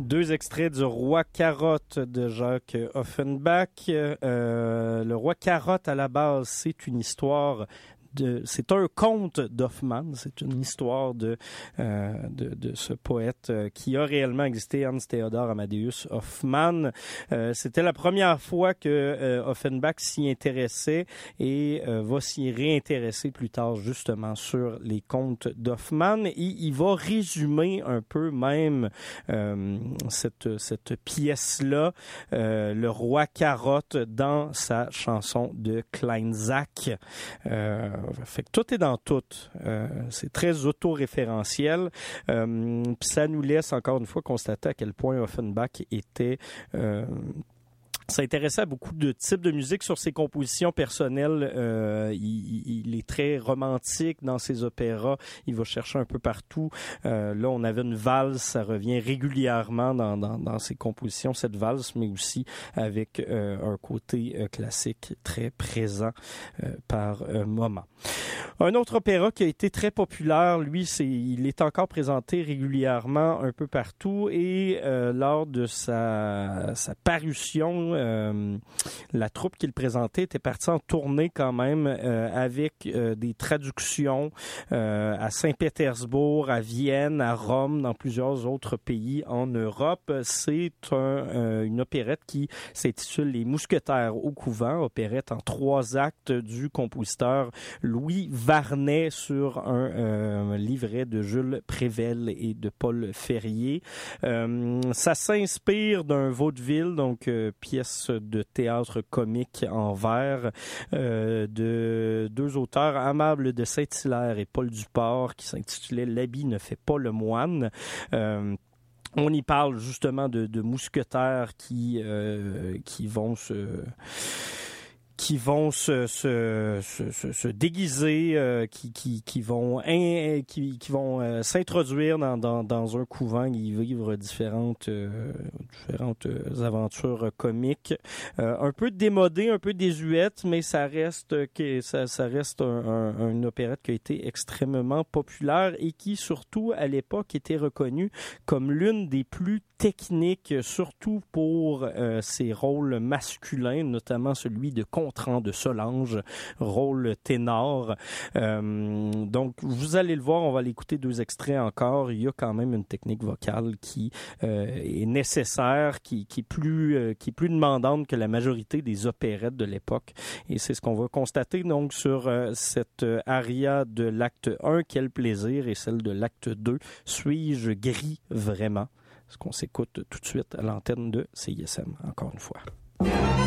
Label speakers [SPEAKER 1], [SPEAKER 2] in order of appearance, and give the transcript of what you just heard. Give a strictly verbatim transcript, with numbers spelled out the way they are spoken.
[SPEAKER 1] Deux extraits du Roi Carotte de Jacques Offenbach. Euh, le Roi Carotte, à la base, c'est une histoire de, c'est un conte d'Hoffmann. C'est une histoire de, euh, de, de ce poète euh, qui a réellement existé, Hans Theodor Amadeus Hoffmann. Euh, c'était la première fois que euh, Offenbach s'y intéressait et euh, va s'y réintéresser plus tard justement sur les contes d'Hoffmann. Et il va résumer un peu même euh, cette, cette pièce-là, euh, le Roi Carotte, dans sa chanson de Kleinsack. Euh, Fait que tout est dans tout. Euh, c'est très autoréférentiel. Euh, puis ça nous laisse encore une fois constater à quel point Offenbach était... Euh, s'intéressait à beaucoup de types de musique sur ses compositions personnelles. Euh, il, il est très romantique dans ses opéras. Il va chercher un peu partout. Euh, là, on avait une valse, ça revient régulièrement dans, dans, dans ses compositions, cette valse, mais aussi avec euh, un côté euh, classique très présent euh, par euh, moment. Un autre opéra qui a été très populaire, lui, c'est il est encore présenté régulièrement un peu partout et euh, lors de sa, sa parution, Euh, la troupe qu'il présentait était partie en tournée quand même euh, avec euh, des traductions euh, à Saint-Pétersbourg, à Vienne, à Rome, dans plusieurs autres pays en Europe. C'est un, euh, une opérette qui s'intitule Les Mousquetaires au couvent, opérette en trois actes du compositeur Louis Varnet sur un euh, livret de Jules Prével et de Paul Ferrier. Euh, ça s'inspire d'un vaudeville, donc euh, pièce de théâtre comique en vers euh, de deux auteurs, Amable de Saint-Hilaire et Paul Duport, qui s'intitulait L'habit ne fait pas le moine. Euh, on y parle justement de, de mousquetaires qui euh, qui vont se qui vont se se se, se déguiser, euh, qui qui qui vont in, qui qui vont euh, s'introduire dans dans dans un couvent et y vivre différentes euh, différentes aventures comiques, euh, un peu démodées, un peu désuètes, mais ça reste que ça ça reste un, un, une opérette qui a été extrêmement populaire et qui surtout à l'époque était reconnue comme l'une des plus techniques, surtout pour euh, ses rôles masculins, notamment celui de Contran de Solange, rôle ténor. Euh, donc, vous allez le voir, on va l'écouter deux extraits encore. Il y a quand même une technique vocale qui euh, est nécessaire, qui, qui, est plus, euh, qui est plus demandante que la majorité des opérettes de l'époque. Et c'est ce qu'on va constater donc sur euh, cette euh, aria de l'acte un, Quel plaisir, et celle de l'acte deux, Suis-je gris vraiment? Ce qu'on s'écoute tout de suite à l'antenne de C I S M, encore une fois.